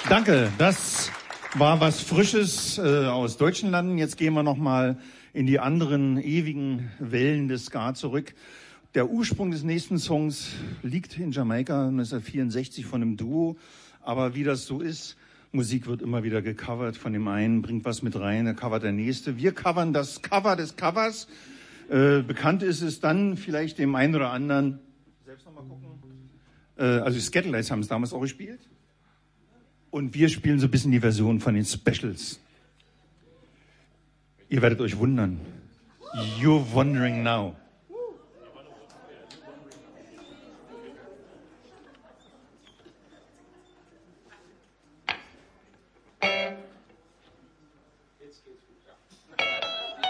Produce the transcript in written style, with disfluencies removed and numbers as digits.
Danke, das war was Frisches aus deutschen Landen. Jetzt gehen wir nochmal in die anderen ewigen Wellen des Ska zurück. Der Ursprung des nächsten Songs liegt in Jamaika 1964 von einem Duo. Aber wie das so ist, Musik wird immer wieder gecovert. Von dem einen bringt was mit rein, der covert der nächste. Wir covern das Cover des Covers. Bekannt ist es dann vielleicht dem einen oder anderen. Selbst nochmal gucken. Also die Skatalites haben es damals auch gespielt. Und wir spielen so ein bisschen die Version von den Specials. Ihr werdet euch wundern. You're wondering now.